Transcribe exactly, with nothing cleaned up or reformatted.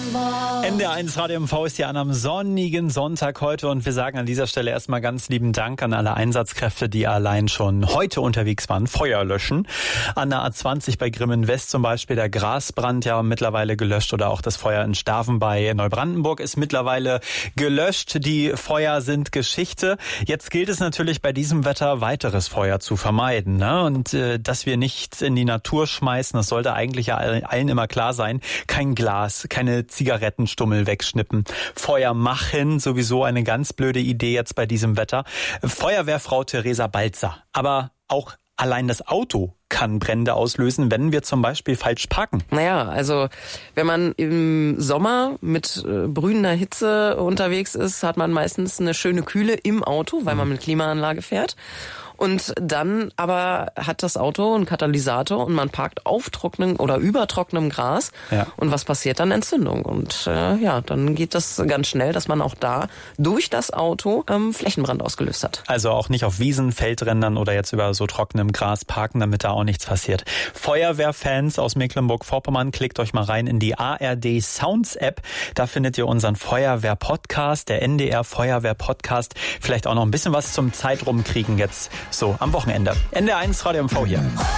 N D R eins Radio M V ist hier an einem sonnigen Sonntag heute und wir sagen an dieser Stelle erstmal ganz lieben Dank an alle Einsatzkräfte, die allein schon heute unterwegs waren, Feuer löschen. An der A zwanzig bei Grimmen West zum Beispiel der Grasbrand ja mittlerweile gelöscht oder auch das Feuer in Staven bei Neubrandenburg ist mittlerweile gelöscht. Die Feuer sind Geschichte. Jetzt gilt es natürlich bei diesem Wetter weiteres Feuer zu vermeiden, ne? Und äh, dass wir nichts in die Natur schmeißen, das sollte eigentlich ja allen immer klar sein. Kein Glas, keine Zigarettenstummel wegschnippen. Feuer machen, sowieso eine ganz blöde Idee jetzt bei diesem Wetter. Feuerwehrfrau Theresa Balzer. Aber auch allein das Auto kann Brände auslösen, wenn wir zum Beispiel falsch parken. Naja, also wenn man im Sommer mit äh, brühender Hitze unterwegs ist, hat man meistens eine schöne Kühle im Auto, weil man mit Klimaanlage fährt. Und dann aber hat das Auto einen Katalysator und man parkt auf trockenem oder über trockenem Gras. Ja. Und was passiert dann? Entzündung. Und äh, ja, dann geht das ganz schnell, dass man auch da durch das Auto ähm, Flächenbrand ausgelöst hat. Also auch nicht auf Wiesen, Feldrändern oder jetzt über so trockenem Gras parken, damit da auch nichts passiert. Feuerwehrfans aus Mecklenburg-Vorpommern, klickt euch mal rein in die A R D Sounds App. Da findet ihr unseren Feuerwehr-Podcast, der N D R Feuerwehr-Podcast. Vielleicht auch noch ein bisschen was zum Zeitrumkriegen jetzt so am Wochenende. N D R eins Radio M V hier.